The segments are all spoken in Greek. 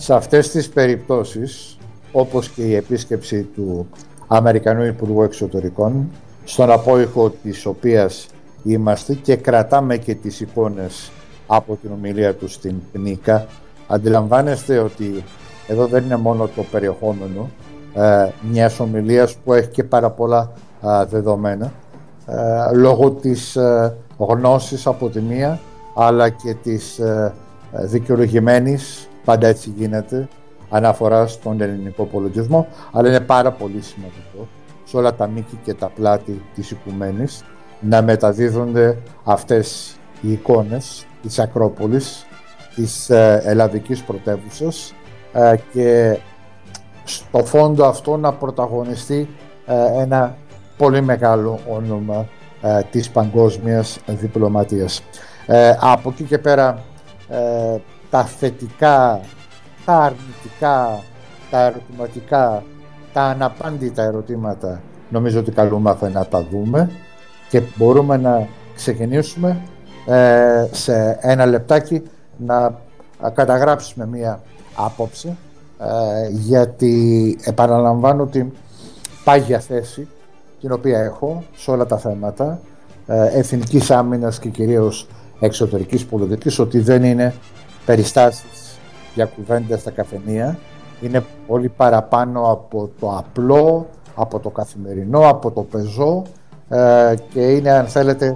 Σε αυτές τις περιπτώσεις, όπως και η επίσκεψη του Αμερικανού Υπουργού Εξωτερικών, στον απόϊχο της οποίας είμαστε και κρατάμε και τις εικόνες από την ομιλία του στην ΝΙΚΑ, αντιλαμβάνεστε ότι εδώ δεν είναι μόνο το περιεχόμενο μιας ομιλίας που έχει και πάρα πολλά δεδομένα, λόγω της γνώσης από τη μία, αλλά και της δικαιολογημένης, πάντα έτσι γίνεται, αναφορά στον ελληνικό πολιτισμό, αλλά είναι πάρα πολύ σημαντικό σε όλα τα μήκη και τα πλάτη της οικουμένης να μεταδίδονται αυτές οι εικόνες της Ακρόπολης, της ελλαδικής πρωτεύουσας, και στο φόντο αυτό να πρωταγωνιστεί ένα πολύ μεγάλο όνομα της παγκόσμιας διπλωματίας. Από εκεί και πέρα τα θετικά, τα αρνητικά, τα ερωτηματικά, τα αναπάντητα ερωτήματα νομίζω ότι καλούμαστε να τα δούμε και μπορούμε να ξεκινήσουμε σε ένα λεπτάκι να καταγράψουμε μία άποψη, γιατί επαναλαμβάνω την πάγια θέση την οποία έχω σε όλα τα θέματα εθνικής άμυνας και κυρίως εξωτερικής πολιτικής, ότι δεν είναι περιστάσεις για κουβέντες στα καφενεία, είναι πολύ παραπάνω από το απλό, από το καθημερινό, από το πεζό, και είναι, αν θέλετε,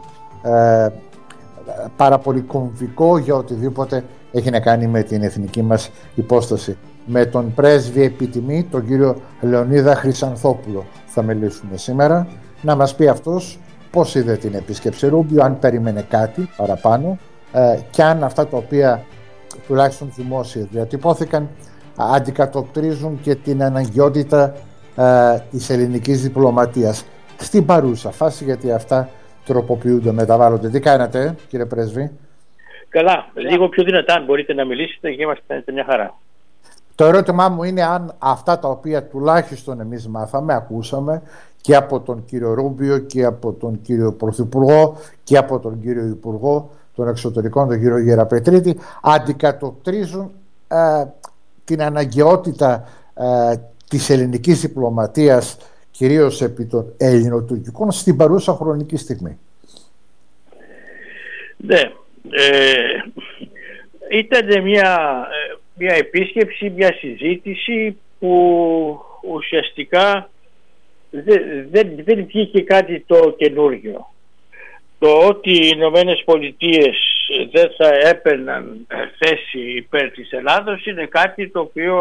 πάρα πολύ κομβικό για οτιδήποτε έχει να κάνει με την εθνική μας υπόσταση. Με τον πρέσβη επιτιμή, τον κύριο Λεωνίδα Χρυσανθόπουλο, θα μιλήσουμε σήμερα, να μας πει αυτός πώς είδε την επίσκεψη Ρούμπιο, αν περίμενε κάτι παραπάνω, και αν αυτά τα οποία τουλάχιστον δημόσια διατυπώθηκαν αντικατοπτρίζουν και την αναγκαιότητα της ελληνικής διπλωματίας στην παρούσα φάση, γιατί αυτά τροποποιούνται, μεταβάλλονται. Τι κάνετε, κύριε πρέσβη? Καλά, λίγο πιο δυνατά αν μπορείτε να μιλήσετε και είμαστε μια χαρά. Το ερώτημά μου είναι αν αυτά τα οποία τουλάχιστον εμείς μάθαμε, ακούσαμε και από τον κύριο Ρούμπιο και από τον κύριο Πρωθυπουργό και από τον κύριο Υπουργό των Εξωτερικών, τον κύριο Γεραπετρίτη, αντικατοπτρίζουν την αναγκαιότητα της ελληνικής διπλωματίας, κυρίως επί των ελληνοτουρκικών, στην παρούσα χρονική στιγμή. Ναι, ήταν μια επίσκεψη, μια συζήτηση που ουσιαστικά δεν βγήκε κάτι το καινούργιο. Το ότι οι Ηνωμένες Πολιτείες δεν θα έπαιρναν θέση υπέρ της Ελλάδος είναι κάτι το οποίο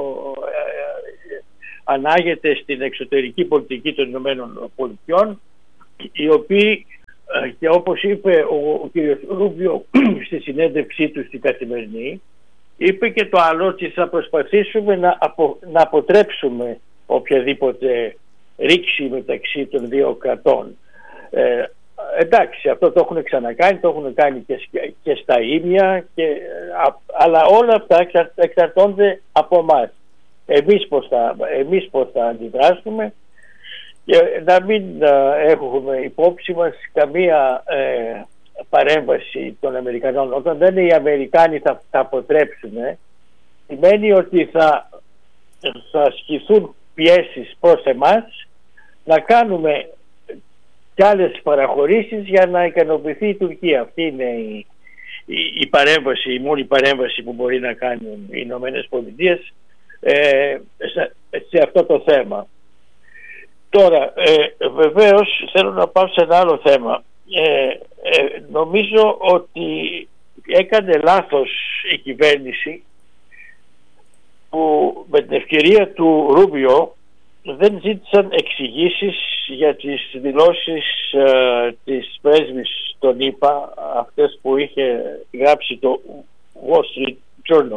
ανάγεται στην εξωτερική πολιτική των Ηνωμένων Πολιτειών, οι οποίοι, και όπως είπε ο κύριος Ρούμπιο στη συνέντευξή του στην Καθημερινή, είπε και το άλλο, ότι θα προσπαθήσουμε να αποτρέψουμε οποιαδήποτε ρήξη μεταξύ των δύο κρατών. Εντάξει, αυτό το έχουν ξανακάνει, το έχουν κάνει και στα Ήμια, αλλά όλα αυτά εξαρτώνται από εμάς. Εμείς πώς θα αντιδράσουμε, και να μην έχουμε υπόψη μας καμία παρέμβαση των Αμερικανών. Όταν δεν είναι οι Αμερικάνοι θα αποτρέψουν, σημαίνει ότι θα ασκηθούν πιέσεις προς εμάς να κάνουμε και άλλες παραχωρήσεις για να ικανοποιηθεί η Τουρκία. Αυτή είναι η παρέμβαση, η μόνη παρέμβαση που μπορεί να κάνουν οι Ηνωμένες Πολιτείες σε αυτό το θέμα. Τώρα, βεβαίως θέλω να πάω σε ένα άλλο θέμα. Νομίζω ότι έκανε λάθος η κυβέρνηση που με την ευκαιρία του Ρούμπιο δεν ζήτησαν εξηγήσεις για τις δηλώσεις της πρέσβης των ΗΠΑ, αυτές που είχε γράψει το Wall Street Journal.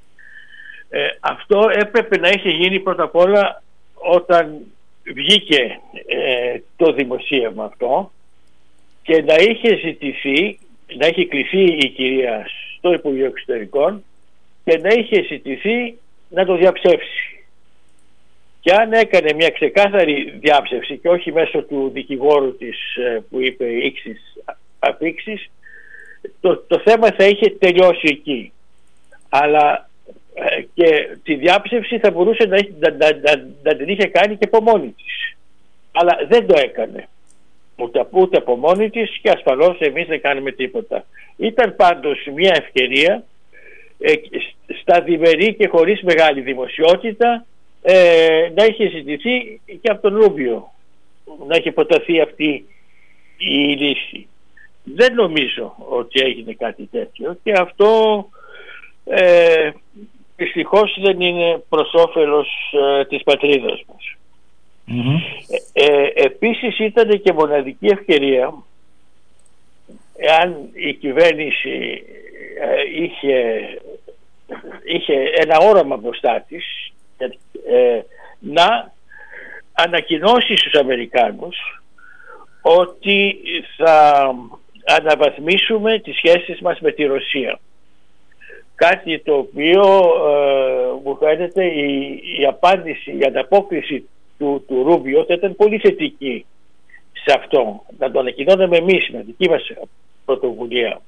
Αυτό έπρεπε να είχε γίνει πρώτα απ' όλα όταν βγήκε το δημοσίευμα αυτό, και να είχε ζητηθεί, να είχε κληθεί η κυρία στο Υπουργείο Εξωτερικών και να είχε ζητηθεί να το διαψεύσει. Και αν έκανε μια ξεκάθαρη διάψευση και όχι μέσω του δικηγόρου της που είπε ήξεις αφήξεις, το θέμα θα είχε τελειώσει εκεί. Αλλά και τη διάψευση θα μπορούσε να την είχε κάνει και από μόνη της. Αλλά δεν το έκανε. Ούτε από μόνη της, και ασφαλώς εμείς δεν κάνουμε τίποτα. Ήταν πάντως μια ευκαιρία στα διμερή και χωρίς μεγάλη δημοσιότητα να είχε ζητηθεί και από τον Ρούμπιο να έχει προταθεί αυτή η λύση. Δεν νομίζω ότι έγινε κάτι τέτοιο, και αυτό δυστυχώς δεν είναι προς όφελος της πατρίδας μας. Επίσης ήταν και μοναδική ευκαιρία, εάν η κυβέρνηση είχε ένα όραμα μπροστά της, να ανακοινώσει στους Αμερικάνους ότι θα αναβαθμίσουμε τις σχέσεις μας με τη Ρωσία. Κάτι το οποίο μου φαίνεται η απάντηση, η ανταπόκριση του Ρούμπιο θα ήταν πολύ θετική σε αυτό. Να το ανακοινώναμε εμείς με δική μας πρωτοβουλία.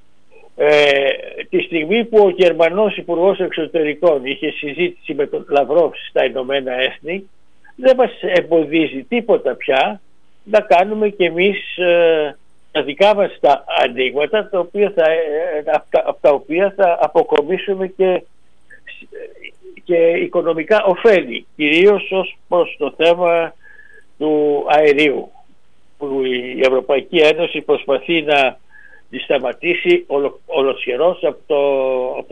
Τη στιγμή που ο Γερμανός Υπουργός Εξωτερικών είχε συζήτηση με τον Λαυρόφ στα Ηνωμένα Έθνη, δεν μας εμποδίζει τίποτα πια να κάνουμε και εμείς τα δικά μας τα ανοίγματα, από τα οποία θα αποκομίσουμε και οικονομικά ωφέλη, κυρίως ως προς το θέμα του αερίου, που η Ευρωπαϊκή Ένωση προσπαθεί να τη σταματήσει ολοσχερώς από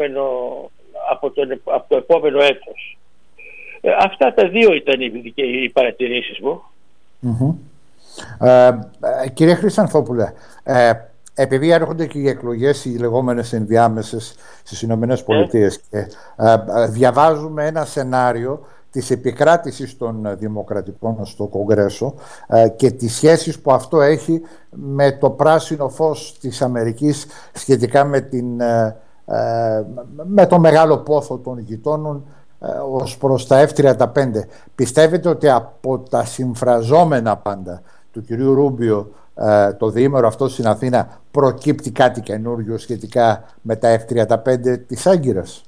το επόμενο έτος. Αυτά τα δύο ήταν οι παρατηρήσεις μου. Κύριε Χρυσανθόπουλε, επειδή έρχονται και οι εκλογές, οι λεγόμενες ενδιάμεσες στις Ηνωμένες Πολιτείες, και διαβάζουμε ένα σενάριο της επικράτησης των Δημοκρατικών στο Κογκρέσο και τις σχέσεις που αυτό έχει με το πράσινο φως της Αμερικής σχετικά με το μεγάλο πόθο των γειτόνων ως προς τα F-35. Πιστεύετε ότι από τα συμφραζόμενα πάντα του κυρίου Ρούμπιο το διήμερο αυτό στην Αθήνα προκύπτει κάτι καινούργιο σχετικά με τα F-35 της Άγκυρας?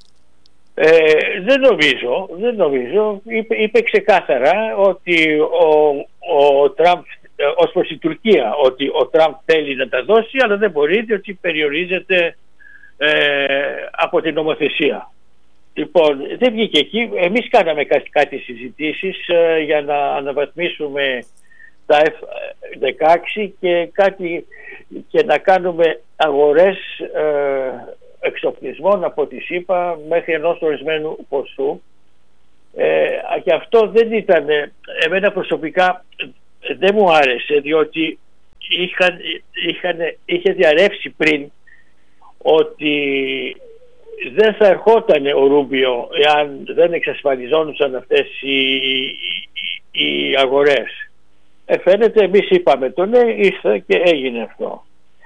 Δεν νομίζω. Είπε ξεκάθαρα ότι ο Τραμπ, ως προς η Τουρκία, ότι ο Τραμπ θέλει να τα δώσει, αλλά δεν μπορεί, διότι περιορίζεται από την νομοθεσία. Λοιπόν, δεν βγήκε εκεί. Εμείς κάναμε κάτι συζητήσεις για να αναβαθμίσουμε τα F-16 και να κάνουμε αγορές εξοπλισμών από τη ΣΥΠΑ μέχρι ενός ορισμένου ποσού. Και αυτό δεν ήταν, εμένα προσωπικά δεν μου άρεσε, διότι είχε διαρρεύσει πριν ότι δεν θα ερχόταν ο Ρούμπιο εάν δεν εξασφαλιζόντουσαν αυτές οι αγορές. Φαίνεται, εμείς είπαμε το ναι, ήρθε και έγινε αυτό.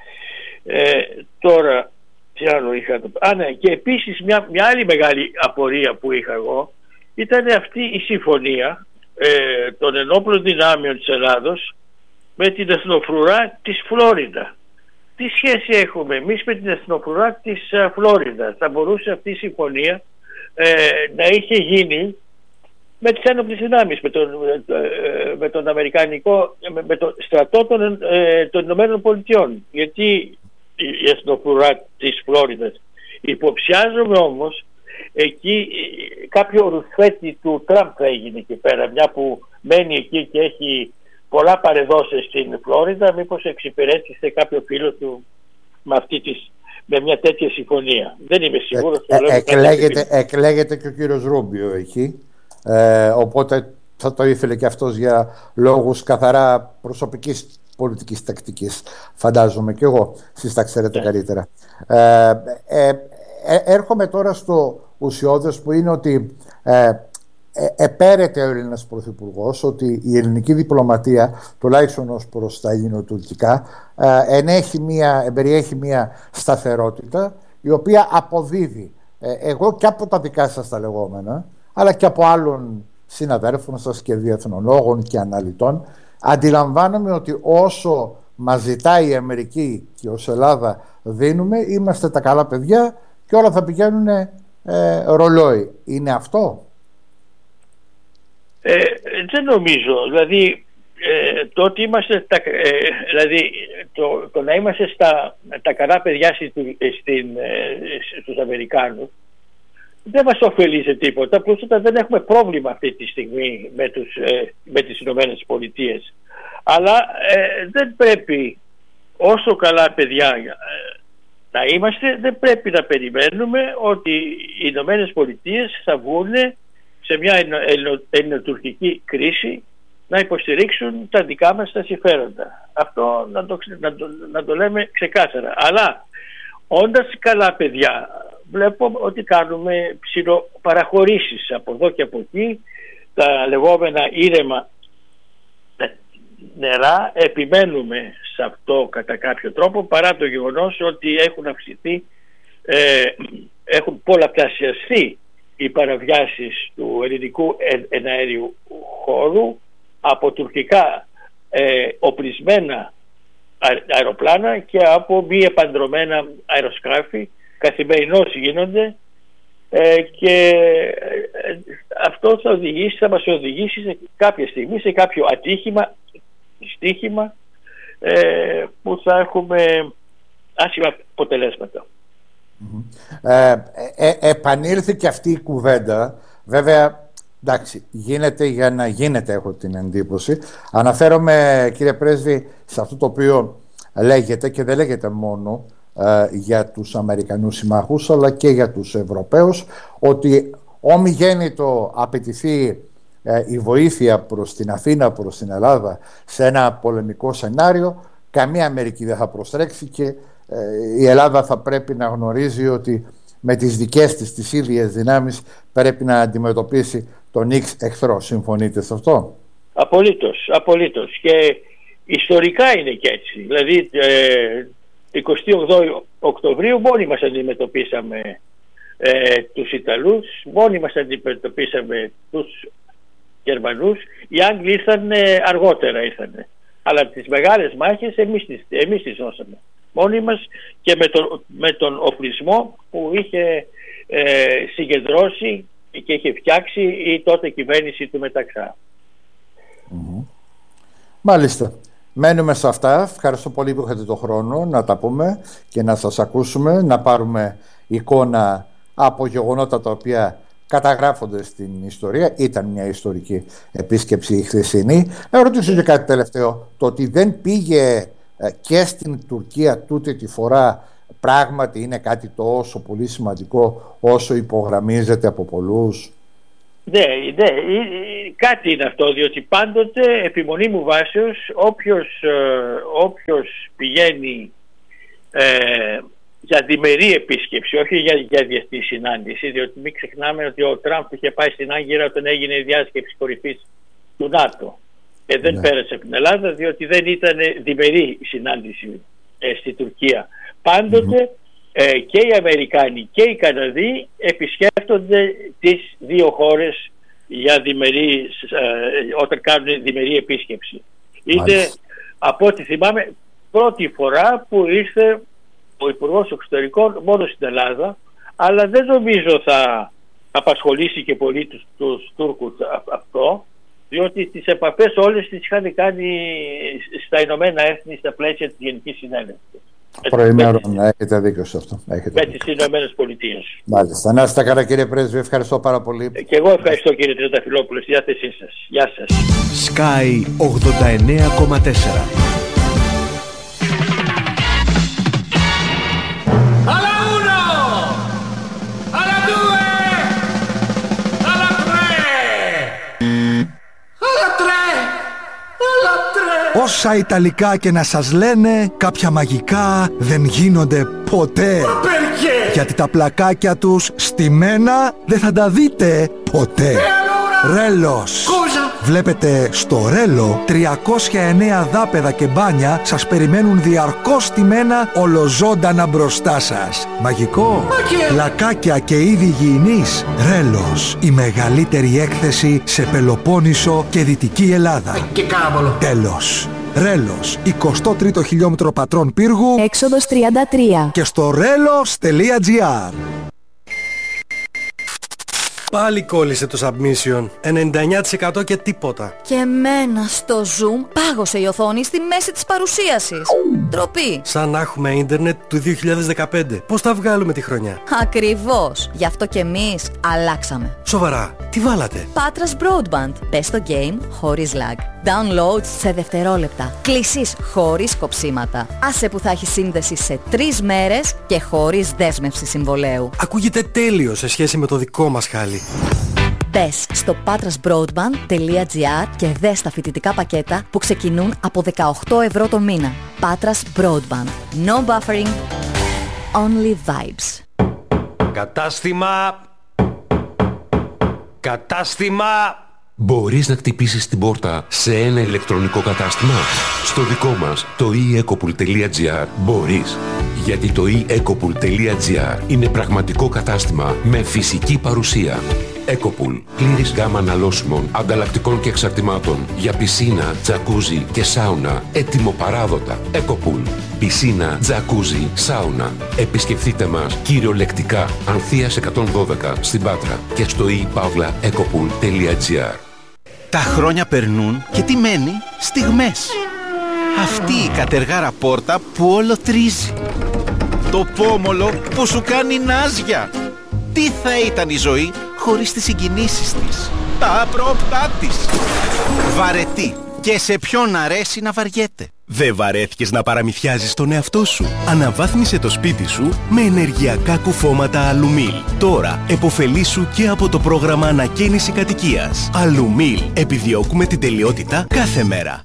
Τώρα τι άλλο είχα? Ναι, και επίσης μια άλλη μεγάλη απορία που είχα εγώ ήταν αυτή η συμφωνία των ενόπλων δυνάμεων της Ελλάδος με την εθνοφρουρά της Φλόριντα. Τι σχέση έχουμε εμείς με την εθνοφρουρά της Φλόριντα? Θα μπορούσε αυτή η συμφωνία να είχε γίνει με τις ένοπλες δυνάμεις, με τον Αμερικανικό, με το στρατό των Ηνωμένων Πολιτειών. Γιατί η εθνοφρουρά της Φλόρινδας? Υποψιάζομαι όμως εκεί κάποιο ρουσφέτη του Τραμπ θα έγινε εκεί πέρα, μια που μένει εκεί και έχει πολλά παρεδώσεις στην Φλόρινδα, μήπως εξυπηρέτησε κάποιο φίλο του με μια τέτοια συμφωνία. Δεν είμαι σίγουρος. Εκλέγεται και ο κύριος Ρούμπιο εκεί, οπότε θα το ήθελε και αυτός για λόγους καθαρά προσωπικής πολιτικής τακτικής, φαντάζομαι και εγώ. Εσείς τα ξέρετε καλύτερα. Έρχομαι τώρα στο ουσιώδες, που είναι ότι επέρεται ο Έλληνας Πρωθυπουργός ότι η ελληνική διπλωματία, τουλάχιστον ως προς τα ελληνοτουρκικά, περιέχει μια σταθερότητα η οποία αποδίδει, εγώ και από τα δικά σας τα λεγόμενα, αλλά και από άλλων συναδέλφων σας και διεθνολόγων και αναλυτών, αντιλαμβάνομαι ότι όσο μας ζητάει η Αμερική και ως Ελλάδα δίνουμε, είμαστε τα καλά παιδιά και όλα θα πηγαίνουν ρολόι. Είναι αυτό? Δεν νομίζω. Δηλαδή, το ότι είμαστε το να είμαστε τα καλά παιδιά στους Αμερικάνους δεν μας ωφελεί σε τίποτα. Απλώς δεν έχουμε πρόβλημα αυτή τη στιγμή με τις Ηνωμένες Πολιτείες. Αλλά δεν πρέπει, όσο καλά παιδιά να είμαστε, δεν πρέπει να περιμένουμε ότι οι Ηνωμένες Πολιτείες θα βγουν σε μια ελληνοτουρκική κρίση να υποστηρίξουν τα δικά μας τα συμφέροντα. Αυτό να το λέμε ξεκάθαρα. Αλλά όντας καλά παιδιά, βλέπω ότι κάνουμε ψιλοπαραχωρήσεις από εδώ και από εκεί, τα λεγόμενα ήρεμα νερά, επιμένουμε σε αυτό κατά κάποιο τρόπο, παρά το γεγονός ότι έχουν αυξηθεί, έχουν πολλαπλασιαστεί οι παραβιάσεις του ελληνικού εναέριου χώρου από τουρκικά οπλισμένα αεροπλάνα και από μη επανδρωμένα αεροσκάφη. Καθημερινώς γίνονται και αυτό θα μας οδηγήσει σε κάποια στιγμή σε κάποιο στοίχημα που θα έχουμε άσχημα αποτελέσματα. Επανήλθε και αυτή η κουβέντα, βέβαια, εντάξει, γίνεται για να γίνεται, έχω την εντύπωση. Αναφέρομαι, κύριε Πρέσβη, σε αυτό το οποίο λέγεται, και δεν λέγεται μόνο για τους Αμερικανούς συμμάχους αλλά και για τους Ευρωπαίους, ότι ομιγέννητο απαιτηθεί η βοήθεια προς την Αθήνα, προς την Ελλάδα σε ένα πολεμικό σενάριο, καμία Αμερική δεν θα προστρέξει και η Ελλάδα θα πρέπει να γνωρίζει ότι με τις δικές της τις ίδιες δυνάμεις πρέπει να αντιμετωπίσει τον εχθρό. Συμφωνείτε σε αυτό? Απολύτως. Και ιστορικά είναι και έτσι. Δηλαδή 28 Οκτωβρίου μόνοι μας αντιμετωπίσαμε τους Ιταλούς, μόνοι μας αντιμετωπίσαμε τους Γερμανούς. Οι Άγγλοι ήρθαν αργότερα, αλλά τις μεγάλες μάχες εμείς τις δώσαμε μόνοι μας και με τον οπλισμό που είχε συγκεντρώσει και είχε φτιάξει η τότε κυβέρνηση του Μεταξά. Μάλιστα. Μένουμε σε αυτά. Ευχαριστώ πολύ που είχατε το χρόνο να τα πούμε και να σας ακούσουμε, να πάρουμε εικόνα από γεγονότα τα οποία καταγράφονται στην ιστορία. Ήταν μια ιστορική επίσκεψη η χθεσινή. Να ρωτήσω και κάτι τελευταίο. Το ότι δεν πήγε και στην Τουρκία τούτη τη φορά πράγματι είναι κάτι τόσο πολύ σημαντικό όσο υπογραμμίζεται από πολλούς? Ναι, κάτι είναι αυτό, διότι πάντοτε επιμονή μου βάσεως όποιος πηγαίνει για διμερή επίσκεψη, όχι για διεθνή συνάντηση, διότι μην ξεχνάμε ότι ο Τραμπ είχε πάει στην Άγκυρα όταν έγινε η διάσκεψη κορυφής του ΝΑΤΟ και δεν πέρασε από την Ελλάδα, διότι δεν ήταν διμερή συνάντηση στη Τουρκία. Πάντοτε και οι Αμερικάνοι και οι Καναδοί επισκέπτονται τις δύο χώρες όταν κάνουν διμερή επίσκεψη. Είναι, από ό,τι θυμάμαι, πρώτη φορά που ήρθε ο Υπουργός Εξωτερικών μόνο στην Ελλάδα, αλλά δεν νομίζω θα απασχολήσει και πολύ τους Τούρκους αυτό, διότι τις επαφές όλες τις είχαν κάνει στα Ηνωμένα Έθνη στα πλαίσια της Γενικής Συνέλευσης. Προημέρων, έχετε δίκιο σε αυτό. Με τις Ηνωμένες Πολιτείες. Μάλιστα. Να είστε καλά, κύριε Πρέσβη, ευχαριστώ πάρα πολύ. Και εγώ ευχαριστώ, κύριε Τριανταφυλόπουλο, στη διάθεσή σας. Γεια σας. Sky 89,4. Όσα Ιταλικά και να σας λένε, κάποια μαγικά δεν γίνονται ποτέ. Γιατί τα πλακάκια τους στημένα δεν θα τα δείτε ποτέ. Ρέλος. Βλέπετε, στο Ρέλο 309 δάπεδα και μπάνια σας περιμένουν διαρκώς στημένα ολοζώντανα μπροστά σας. Μαγικό. Πλακάκια και είδη υγιεινής. Ρέλος. Η μεγαλύτερη έκθεση σε Πελοπόννησο και Δυτική Ελλάδα. Τέλος. Ρέλος, 23ο χιλιόμετρο Πατρών Πύργου, έξοδος 33 και στο relos.gr. Πάλι κόλλησε το submission. 99% και τίποτα. Και εμένα στο Zoom πάγωσε η οθόνη στη μέση της παρουσίασης. Ντροπή. Σαν να έχουμε ίντερνετ του 2015. Πώς θα βγάλουμε τη χρονιά? Ακριβώς. Γι' αυτό και εμείς αλλάξαμε. Σοβαρά, τι βάλατε? Patras Broadband. Μπες στο game χωρίς lag. Downloads σε δευτερόλεπτα. Κλήσεις χωρίς κοψίματα. Άσε που θα έχει σύνδεση σε 3 μέρες και χωρίς δέσμευση συμβολέου. Ακούγεται τέλειο σε σχέση με το δικό μας χάλι. Μπες στο patrasbroadband.gr και δες τα φοιτητικά πακέτα που ξεκινούν από 18 ευρώ το μήνα. Patras Broadband. No buffering. Only vibes. Κατάστημα! Μπορείς να χτυπήσεις την πόρτα σε ένα ηλεκτρονικό κατάστημα? Στο δικό μας, το eEcopool.gr, μπορείς. Γιατί το eEcopool.gr είναι πραγματικό κατάστημα με φυσική παρουσία. Ecopool. Πλήρης γάμα αναλώσιμων, ανταλλακτικών και εξαρτημάτων για πισίνα, τζακούζι και σάουνα. Έτοιμο-παράδοτα. Ecopool. Πισίνα, τζακούζι, σάουνα. Επισκεφτείτε μας κυριολεκτικά Ανθείας 112 στην Πάτρα και στο ePavlaEcopool.gr. Τα χρόνια περνούν και τι μένει? Στιγμές. Αυτή η κατεργάρα πόρτα που όλο τρίζει. Το πόμολο που σου κάνει νάζια. Τι θα ήταν η ζωή χωρίς τις συγκινήσεις της, τα απρόπτά της. Βαρετή. Και σε ποιον αρέσει να βαριέται? Δεν βαρέθηκες να παραμυθιάζεις τον εαυτό σου? Αναβάθμισε το σπίτι σου με ενεργειακά κουφώματα Αλουμίλ. Τώρα επωφελήσου και από το πρόγραμμα ανακαίνιση κατοικίας. Αλουμίλ. Επιδιώκουμε την τελειότητα κάθε μέρα.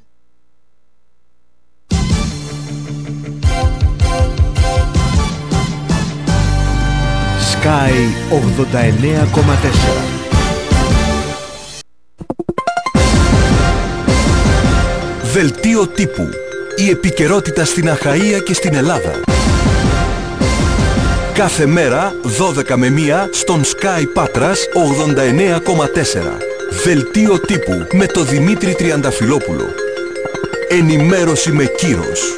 Sky 89,4. Δελτίο τύπου. Η επικαιρότητα στην Αχαΐα και στην Ελλάδα. Κάθε μέρα 12 με 1 στον Sky Πάτρας 89,4. Δελτίο τύπου με το Δημήτρη Τριανταφυλόπουλο. Ενημέρωση με κύρος.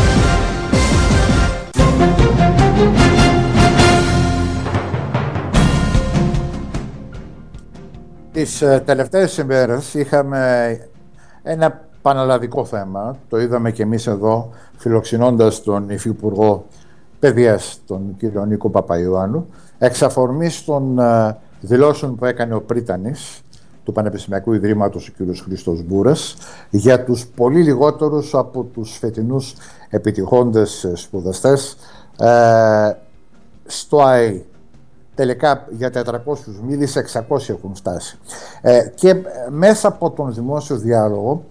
Τις τελευταίες ημέρες είχαμε ένα πανελλαδικό θέμα. Το είδαμε και εμείς εδώ φιλοξενώντας τον Υφυπουργό Παιδείας, τον κύριο Νίκο Παπαϊωάννου, εξ αφορμής των δηλώσεων που έκανε ο πρίτανης του Πανεπιστημιακού Ιδρύματος, ο κύριος Χρήστος Μπούρας, για τους πολύ λιγότερους από τους φετινούς επιτυχώντες σπουδαστές στο ΑΕΗ. Τελικά για 400 μίλησε, 600 έχουν φτάσει. Και μέσα από τον δημόσιο διάλογο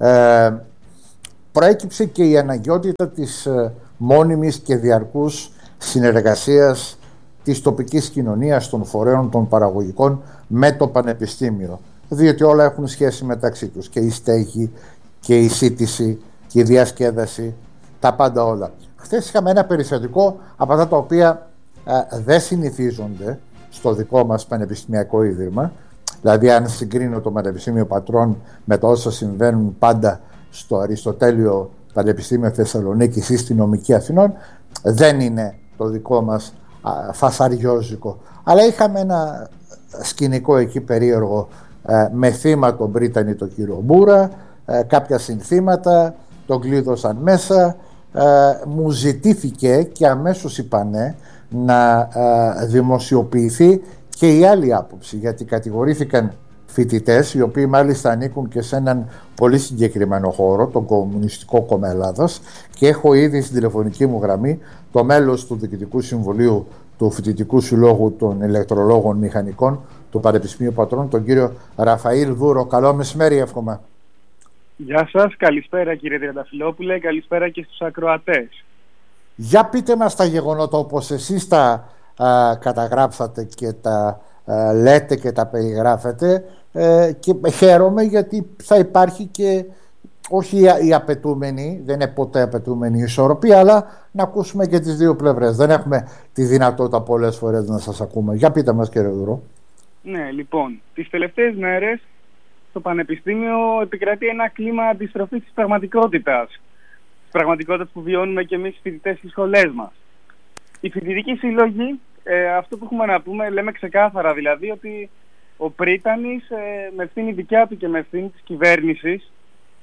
προέκυψε και η αναγκαιότητα της μόνιμης και διαρκούς συνεργασίας της τοπικής κοινωνίας, των φορέων των παραγωγικών με το πανεπιστήμιο, διότι όλα έχουν σχέση μεταξύ τους, και η στέγη και η σύντηση και η διασκέδαση, τα πάντα όλα. Χθες είχαμε ένα περιστατικό από αυτά τα οποία δεν συνηθίζονται στο δικό μας πανεπιστημιακό ίδρυμα. Δηλαδή, αν συγκρίνω το Πανεπιστήμιο Πατρών με τα όσα συμβαίνουν πάντα στο Αριστοτέλειο Πανεπιστήμιο Θεσσαλονίκης ή στη Νομική Αθηνών, δεν είναι το δικό μας φασαριόζικο. Αλλά είχαμε ένα σκηνικό εκεί περίεργο, με θύμα τον Πρίτανη τον κύριο Μπούρα, κάποια συνθήματα, τον κλείδωσαν μέσα, μου ζητήθηκε και αμέσως είπα ναι, να δημοσιοποιηθεί και η άλλη άποψη, γιατί κατηγορήθηκαν φοιτητές, οι οποίοι μάλιστα ανήκουν και σε έναν πολύ συγκεκριμένο χώρο, τον Κομμουνιστικό Κόμμα Ελλάδας, και έχω ήδη στην τηλεφωνική μου γραμμή το μέλος του Διοικητικού Συμβουλίου του Φοιτητικού Συλλόγου των Ηλεκτρολόγων Μηχανικών του Πανεπιστημίου Πατρών, τον κύριο Ραφαήλ Δούρο. Καλό μεσημέρι, εύχομαι. Γεια σας, καλησπέρα κύριε Τριανταφυλόπουλε, καλησπέρα και στους ακροατές. Για πείτε μας τα γεγονότα όπως εσείς τα καταγράψατε και τα λέτε και τα περιγράφετε, και χαίρομαι γιατί θα υπάρχει και όχι η απαιτούμενη, δεν είναι ποτέ απαιτούμενη ισορροπία, αλλά να ακούσουμε και τις δύο πλευρές. Δεν έχουμε τη δυνατότητα πολλές φορές να σας ακούμε. Για πείτε μας κύριε Δουρό. Ναι, λοιπόν, τις τελευταίες μέρες στο Πανεπιστήμιο επικρατεί ένα κλίμα αντιστροφής της πραγματικότητας. Της πραγματικότητας που βιώνουμε και εμείς οι φοιτητές στις σχολές μας. Οι φοιτητικοί σύλλογοι, αυτό που έχουμε να πούμε, λέμε ξεκάθαρα δηλαδή ότι ο Πρίτανης με ευθύνη δικιά του και με ευθύνη της κυβέρνησης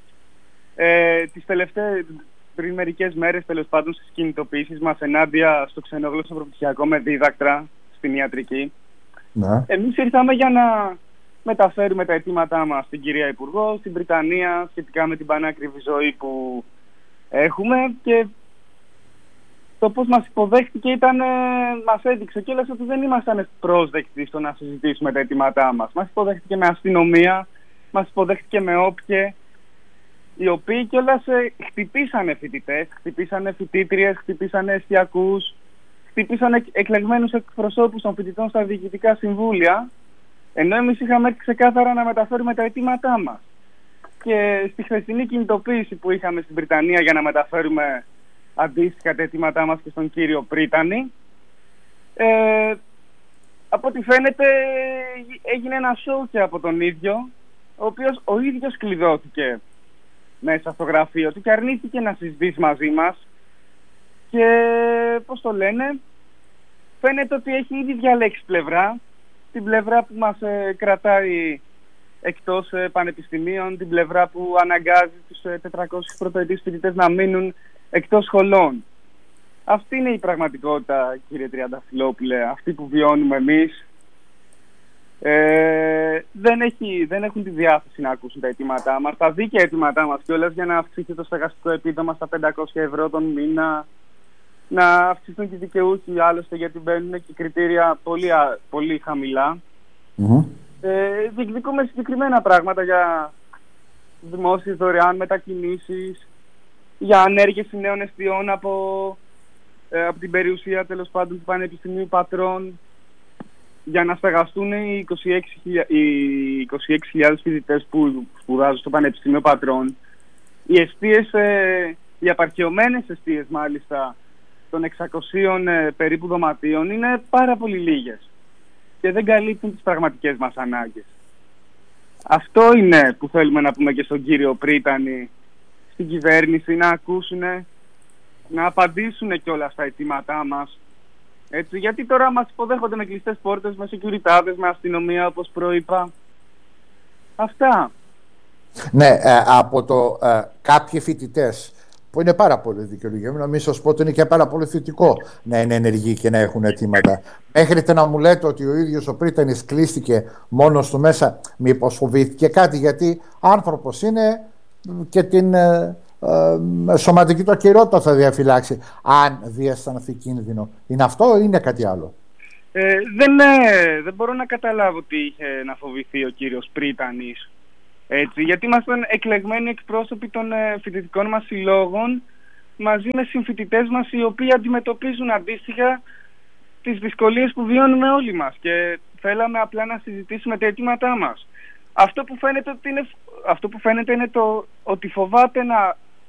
πριν μερικές μέρες, τέλος πάντων, στις κινητοποιήσεις μας ενάντια στο ξενόγλωσσο προπτυχιακό με δίδακτρα στην ιατρική, εμείς ήρθαμε για να μεταφέρουμε τα αιτήματά μας στην κυρία Υπουργό, στην Βρυτανία, σχετικά με την πανάκριβη ζωή που έχουμε, και το πώς μας υποδέχτηκε μας έδειξε κιόλας ότι δεν ήμασταν πρόσδεκτοι στο να συζητήσουμε τα αιτήματά μας. Μας υποδέχτηκε με αστυνομία, μας υποδέχτηκε με όπκε, οι οποίοι κιόλας χτυπήσανε φοιτητές, χτυπήσανε φοιτήτριες, χτυπήσανε εστιακούς, χτυπήσανε εκλεγμένους εκπροσώπους των φοιτητών στα διοικητικά συμβούλια, ενώ εμείς είχαμε έρθει ξεκάθαρα να μεταφέρουμε τα αιτήματά μας. Και στη χθεσινή κινητοποίηση που είχαμε στην Βρυτανία για να μεταφέρουμε αντίστοιχα τα αιτήματά μας και στον κύριο Πρίτανη, από ό,τι φαίνεται έγινε ένα σοου και από τον ίδιο, ο οποίος ο ίδιος κλειδώθηκε μέσα στο γραφείο του και αρνήθηκε να συζητήσει μαζί μας, και πώς το λένε, φαίνεται ότι έχει ήδη διαλέξει πλευρά, την πλευρά που μας κρατάει εκτός πανεπιστημίων, την πλευρά που αναγκάζει τους 400 πρωτοετής φοιτητές να μείνουν εκτός σχολών. Αυτή είναι η πραγματικότητα, κύριε Τριανταφυλόπουλε, αυτή που βιώνουμε εμείς. Δεν έχουν τη διάθεση να ακούσουν τα αιτήματά μας, τα δίκαια αιτήματά μας κιόλας, για να αυξήσει το στεγαστικό επίδομα στα 500 ευρώ τον μήνα, να αυξηθούν και οι δικαιούχοι, άλλωστε, γιατί μπαίνουν και κριτήρια πολύ χαμηλά. Διεκδικούμε συγκεκριμένα πράγματα για δημόσιες δωρεάν μετακινήσεις, για ανέργειες νέων εστιών από την περιουσία, τέλος πάντων, του Πανεπιστημίου Πατρών, για να στεγαστούν οι 26.000 φοιτητές που σπουδάζουν στο Πανεπιστημίο Πατρών. Οι εστίες, οι απαρχαιωμένες εστίες μάλιστα των 600 περίπου δωματίων είναι πάρα πολύ λίγες και δεν καλύπτουν τις πραγματικές μας ανάγκες. Αυτό είναι που θέλουμε να πούμε και στον κύριο Πρίτανη, στην κυβέρνηση, να ακούσουν, να απαντήσουν κιόλας στα αιτήματά μας. Έτσι, γιατί τώρα μας υποδέχονται με κλειστές πόρτες, με σεκιουριτάδες, με αστυνομία, όπως προείπα. Αυτά. Ναι, από κάποιοι φοιτητές που είναι πάρα πολύ δικαιολογημένοι, να μην σας πω ότι είναι και πάρα πολύ θετικό να είναι ενεργοί και να έχουν αιτήματα. Μέχρι να μου λέτε ότι ο ίδιος ο Πρίτανης κλείστηκε μόνος του μέσα, μήπως φοβήθηκε κάτι, γιατί άνθρωπος είναι και την σωματική του ακυρότητα θα διαφυλάξει αν διαισθανθεί κίνδυνο. Είναι αυτό ή είναι κάτι άλλο? Δεν μπορώ να καταλάβω τι είχε να φοβηθεί ο κύριος Πρίτανης. Έτσι, γιατί ήμασταν εκλεγμένοι εκπρόσωποι των φοιτητικών μας συλλόγων μαζί με συμφοιτητές μας, οι οποίοι αντιμετωπίζουν αντίστοιχα τις δυσκολίες που βιώνουμε όλοι μας, και θέλαμε απλά να συζητήσουμε τα αιτήματά μας. Αυτό που φαίνεται είναι ότι φοβάται να